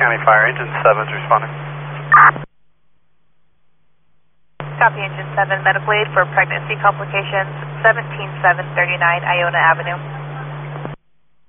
County Fire, Engine 7's responding. Copy, Engine 7, medical aid for pregnancy complications, 17739 Iona Avenue.